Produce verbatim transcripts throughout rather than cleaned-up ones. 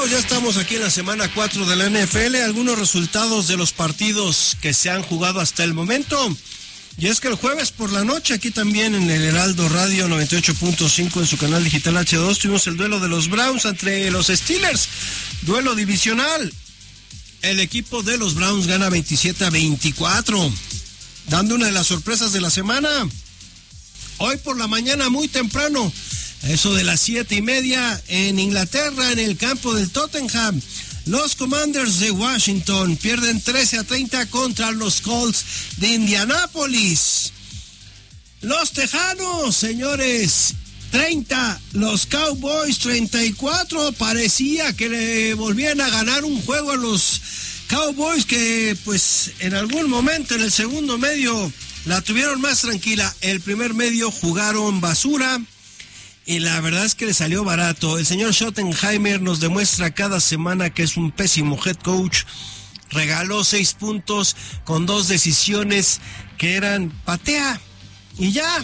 estamos, ya estamos aquí en la semana cuatro de la N F L. Algunos resultados de los partidos que se han jugado hasta el momento. Y es que el jueves por la noche, aquí también en el Heraldo Radio noventa y ocho punto cinco en su canal digital H dos, tuvimos el duelo de los Browns entre los Steelers. Duelo divisional. El equipo de los Browns gana veintisiete a veinticuatro, dando una de las sorpresas de la semana. Hoy por la mañana, muy temprano, eso de las siete y media, en Inglaterra, en el campo del Tottenham, los Commanders de Washington pierden trece a treinta contra los Colts de Indianápolis. Los Tejanos, señores, treinta, los Cowboys treinta y cuatro. Parecía que le volvían a ganar un juego a los Cowboys, que pues en algún momento en el segundo medio la tuvieron más tranquila. El primer medio jugaron basura y la verdad es que le salió barato. El señor Schottenheimer nos demuestra cada semana que es un pésimo head coach. Regaló seis puntos con dos decisiones que eran patea y ya.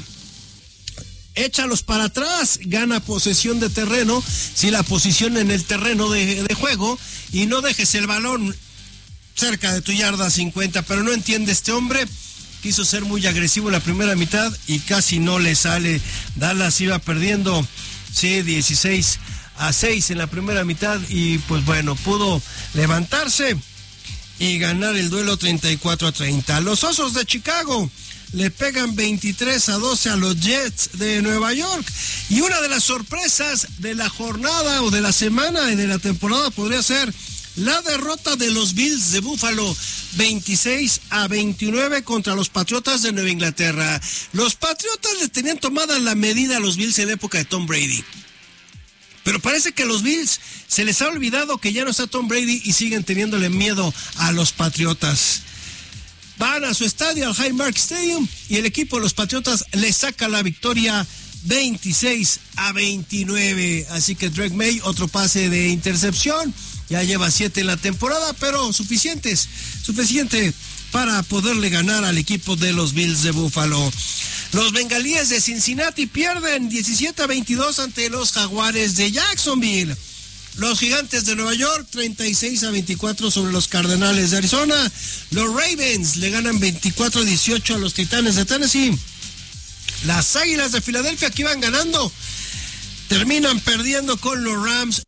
Échalos para atrás, gana posesión de terreno, si la posición en el terreno de, de juego, y no dejes el balón cerca de tu yarda cincuenta, pero no entiende este hombre. Quiso ser muy agresivo en la primera mitad y casi no le sale. Dallas iba perdiendo, sí, dieciséis a seis en la primera mitad y pues bueno, pudo levantarse y ganar el duelo treinta y cuatro a treinta. Los Osos de Chicago le pegan veintitrés a doce a los Jets de Nueva York. Y una de las sorpresas de la jornada o de la semana y de la temporada podría ser la derrota de los Bills de Buffalo, veintiséis a veintinueve contra los Patriotas de Nueva Inglaterra. Los Patriotas le tenían tomada la medida a los Bills en la época de Tom Brady. Pero parece que a los Bills se les ha olvidado que ya no está Tom Brady y siguen teniéndole miedo a los Patriotas. Van a su estadio, al Highmark Stadium, y el equipo de los Patriotas le saca la victoria veintiséis a veintinueve. Así que Drake May, otro pase de intercepción. Ya lleva siete en la temporada, pero suficientes, suficiente para poderle ganar al equipo de los Bills de Buffalo. Los Bengalíes de Cincinnati pierden diecisiete a veintidós ante los Jaguares de Jacksonville. Los Gigantes de Nueva York, treinta y seis a veinticuatro sobre los Cardenales de Arizona. Los Ravens le ganan veinticuatro a dieciocho a los Titanes de Tennessee. Las Águilas de Filadelfia, que iban ganando, terminan perdiendo con los Rams.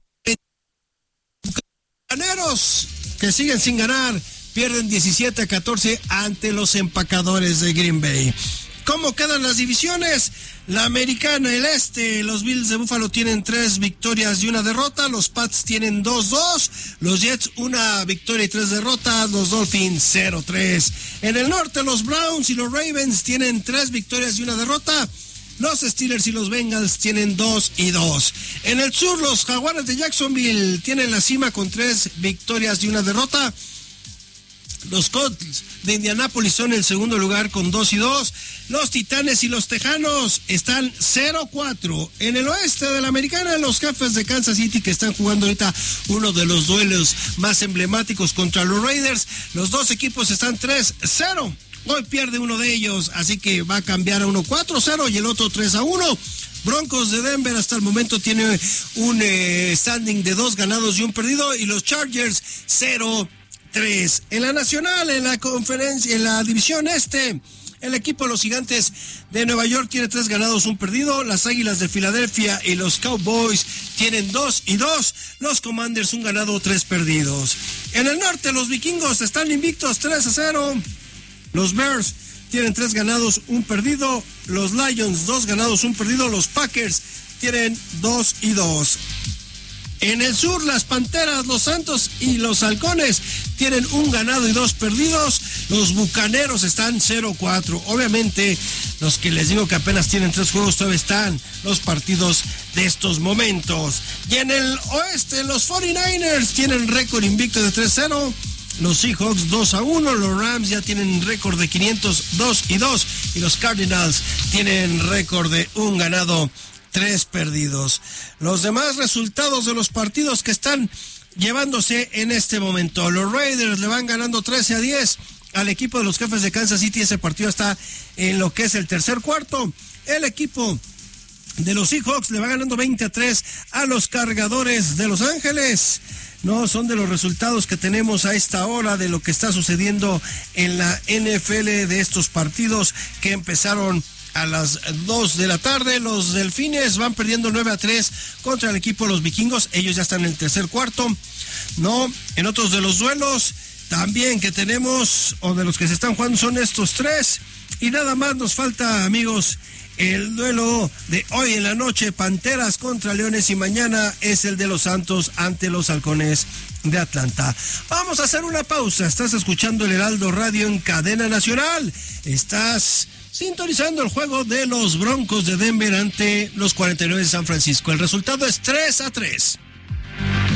Bucaneros, que siguen sin ganar, pierden diecisiete a catorce ante los Empacadores de Green Bay. ¿Cómo quedan las divisiones? La Americana, el Este, los Bills de Buffalo tienen tres victorias y una derrota, los Pats tienen dos dos, los Jets una victoria y tres derrotas, los Dolphins cero tres. En el Norte, los Browns y los Ravens tienen tres victorias y una derrota, los Steelers y los Bengals tienen dos y dos. En el Sur, los Jaguares de Jacksonville tienen la cima con tres victorias y una derrota. Los Colts de Indianápolis son el segundo lugar con dos y dos. Los Titanes y los Tejanos están cero cuatro. En el Oeste de la Americana, los Jefes de Kansas City, que están jugando ahorita uno de los duelos más emblemáticos contra los Raiders. Los dos equipos están tres cero. Hoy pierde uno de ellos, así que va a cambiar a uno cuatro cero y el otro tres a uno. Broncos de Denver hasta el momento tiene un eh, standing de dos ganados y un perdido, y los Chargers cero tres. En la Nacional, en la conferencia, en la división Este, el equipo de los Gigantes de Nueva York tiene tres ganados, un perdido. Las Águilas de Filadelfia y los Cowboys tienen dos y dos. Los Commanders un ganado, tres perdidos. En el Norte, los Vikingos están invictos, tres a cero. Los Bears tienen tres ganados, un perdido. Los Lions, dos ganados, un perdido. Los Packers tienen dos y dos. En el Sur, las Panteras, los Santos y los Halcones tienen un ganado y dos perdidos. Los Bucaneros están cero cuatro. Obviamente, los que les digo que apenas tienen tres juegos, todavía están los partidos de estos momentos. Y en el Oeste, los cuarenta y nueve ers tienen récord invicto de tres cero. Los Seahawks dos a uno, los Rams ya tienen récord de quinientos dos y dos, y los Cardinals tienen récord de un ganado, tres perdidos. Los demás resultados de los partidos que están llevándose en este momento: los Raiders le van ganando trece a diez al equipo de los Jefes de Kansas City. Ese partido está en lo que es el tercer cuarto. El equipo de los Seahawks le va ganando veinte a tres a los Cargadores de Los Ángeles. No, son de los resultados que tenemos a esta hora de lo que está sucediendo en la N F L de estos partidos que empezaron a las dos de la tarde. Los Delfines van perdiendo nueve a tres contra el equipo de los Vikingos. Ellos ya están en el tercer cuarto. No, en otros de los duelos también que tenemos, o de los que se están jugando, son estos tres. Y nada más nos falta, amigos, el duelo de hoy en la noche, Panteras contra Leones, y mañana es el de los Santos ante los Halcones de Atlanta. Vamos a hacer una pausa. Estás escuchando el Heraldo Radio en cadena nacional. Estás sintonizando el juego de los Broncos de Denver ante los cuarenta y nueve de San Francisco. El resultado es tres a tres.